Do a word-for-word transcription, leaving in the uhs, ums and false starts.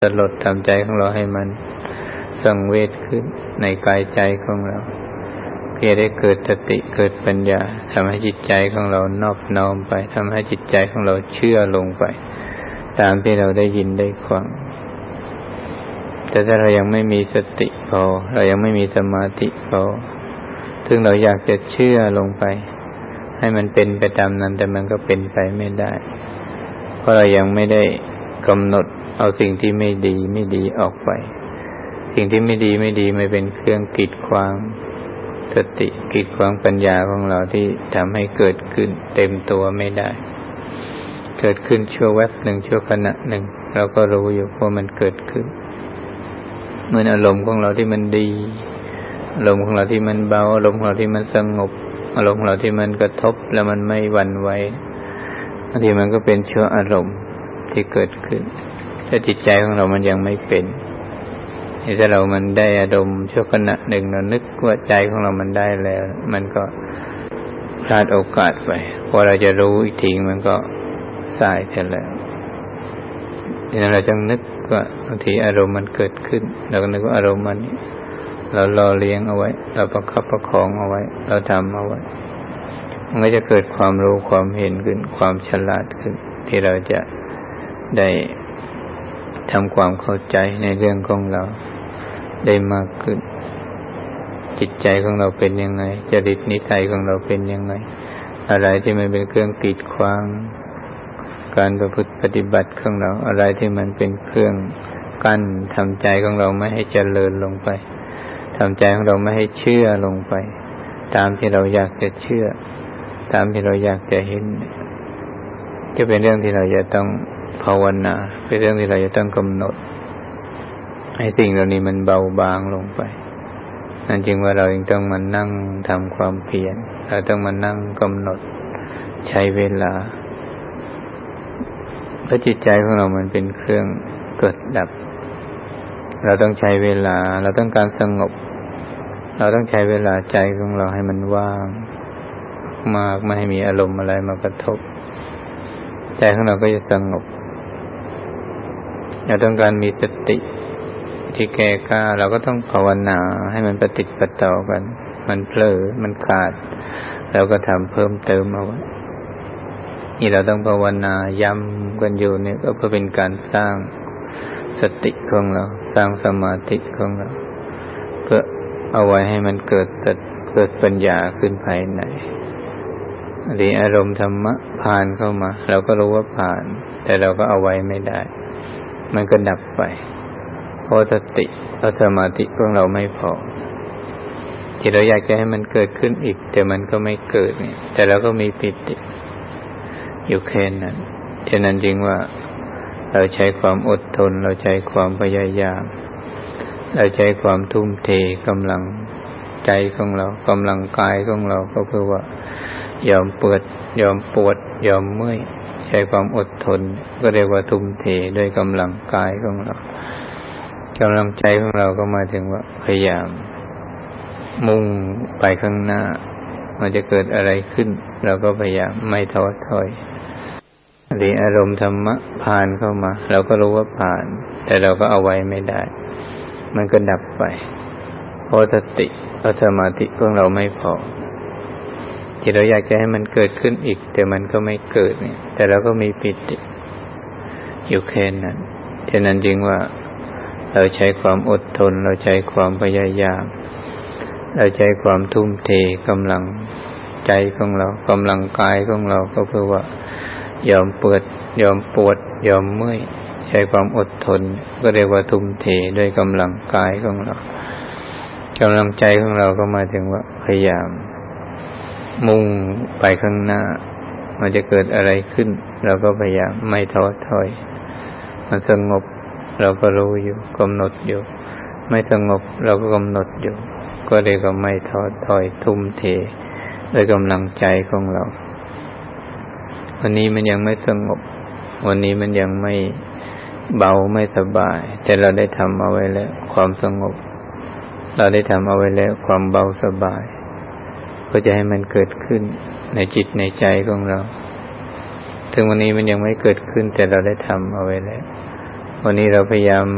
สลดทำใจของเราให้มันสังเวชขึ้นในกายใจของเราเพื่อได้เกิดสติเกิดปัญญาทำให้จิตใจของเรานอบน้อมไปทำให้จิตใจของเราเชื่อลงไปตามที่เราได้ยินได้ฟังแต่ถ้าเรายังไม่มีสติพอเรายังไม่มีสมาธิพอถึงเราอยากจะเชื่อลงไปให้มันเป็นไปตามนั้นแต่มันก็เป็นไปไม่ได้เพราะเรายังไม่ได้กำหนดเอาสิ่งที่ไม่ดีไม่ดีออกไปสิ่งที่ไม่ดีไม่ดีไม่เป็นเครื่องกีดขวางสติกีดขวางปัญญาของเราที่ทำให้เกิดขึ้นเต็มตัวไม่ได้เกิดขึ้นชั่วแวบหนึ่งชั่วขณะหนึ่งเราก็รู้อยู่ว่ามันเกิดขึ้นเหมือนอารมณ์ของเราที่มันดีอารมณ์ของเราที่มันเบาอารมณ์ของเราที่มันสงบอารมณ์ของเราที่มันกระทบแล้วมันไม่หวั่นไหวบางทีมันก็เป็นชั่วอารมณ์ที่เกิดขึ้นถ้าจิตใจของเรามันยังไม่เป็นถ้าเรามันได้อารมณ์ชั่วขณะหนึ่งเรานึกว่าใจของเรามันได้แล้วมันก็พลาดโอกาสไปพอเราจะรู้อีกทีมันก็สายเสียแล้วดังนั้นเราต้องนึกว่าบางทีอารมณ์มันเกิดขึ้นเราก็นึกว่าอารมณ์มันเรารอเลี้ยงเอาไว้เราประคับประคองเอาไว้เราทำเอาไว้มันก็จะเกิดความรู้ความเห็นขึ้นความฉลาดขึ้นที่เราจะได้ทำความเข้าใจในเรื่องของเราได้มากขึ้นจิตใจของเราเป็นยังไงจริตนิสัยของเราเป็นยังไงอะไรที่มันเป็นเครื่องกีดขวางการประพฤติปฏิบัติของเราอะไรที่มันเป็นเครื่องกั้นทำใจของเราไม่ให้เจริญลงไปทำใจของเราไม่ให้เชื่อลงไปตามที่เราอยากจะเชื่อตามที่เราอยากจะเห็นจะเป็นเรื่องที่เราจะต้องภาวนาเป็นเรื่องที่เราจะต้องกำหนดให้สิ่งเหล่านี้มันเบาบางลงไปนั่นจึงว่าเรายังต้องมานั่งทำความเพียรเราต้องมานั่งกำหนดใช้เวลาเพราะจิตใจของเรามันเป็นเครื่องเกิดดับเราต้องใช้เวลาเราต้องการสงบเราต้องใช้เวลาใจของเราให้มันว่างมากไม่ให้มีอารมณ์อะไรมากระทบใจของเราก็จะสงบเราต้องการมีสติที่แก่กล้าเราก็ต้องภาวนาให้มันประติดประต่อกันมันเผลอมันขาดเราก็ทำเพิ่มเติมเอาไว้นี่เราต้องภาวนาย้ำกันอยู่เนี่ยก็เพื่อเป็นการสร้างสติของเราสร้างสมาธิของเราเพื่อเอาไว้ให้มันเกิดเกิดปัญญาขึ้นภายในหรืออารมณ์ธรรมะผ่านเข้ามาเราก็รู้ว่าผ่านแต่เราก็เอาไว้ไม่ได้มันก็ดับไปเพราะสติเพราะสมาธิของเราไม่พอที่เราอยากจะให้มันเกิดขึ้นอีกแต่มันก็ไม่เกิดเนี่ยแต่เราก็มีปิติอยู่แค่นั้นฉะนั้นจึงว่าเราใช้ความอดทนเราใช้ความพยายามเราใช้ความทุ่มเทกำลังใจของเรากำลังกายของเราก็เพื่อว่ายอมปวดยอมปวดยอมเมื่อยใช้ความอดทนก็เรียกว่าทุ่มเทด้วยกำลังกายของเรากำลังใจของเราก็มาถึงว่าพยายามมุ่งไปข้างหน้ามันจะเกิดอะไรขึ้นเราก็พยายามไม่ท้อถอยหรืออารมณ์ธรรมะผ่านเข้ามาเราก็รู้ว่าผ่านแต่เราก็เอาไว้ไม่ได้มันก็ดับไปเพราะสติเพราะสมาธิของเราไม่พอที่เราอยากจะให้มันเกิดขึ้นอีกแต่มันก็ไม่เกิดเนี่ยแต่เราก็มีปิติอยู่แค่นั้นฉะนั้นจึงว่าเราใช้ความอดทนเราใช้ความพยายามเราใช้ความทุ่มเทกำลังใจของเรากำลังกายของเราก็เพื่อว่ายอมปวดยอมปวดยอมเมื่อยใช้ความอดทนก็เรียกว่าทุ่มเทด้วยกำลังกายของเรากำลังใจของเราก็มาถึงว่าพยายามมุ่งไปข้างหน้ามันจะเกิดอะไรขึ้นเราก็พยายามไม่ท้อถอยมันสงบเราก็รู้อยู่กำหนดอยู่ไม่สงบเราก็กำหนดอยู่ก็เรียกว่าไม่ท้อถอยทุ่มเทด้วยกำลังใจของเราวันนี้มันยังไม่สงบวันนี้มันยังไม่เบาไม่สบายแต่เราได้ทำเอาไว้แล้วความสงบเราได้ทำเอาไว้แล้วความเบาสบายก็จะให้มันเกิดขึ้นในจิตในใจของเราถึงวันนี้มันยังไม่เกิดขึ้นแต่เราได้ทำเอาไว้แล้ววันนี้เราพยายาม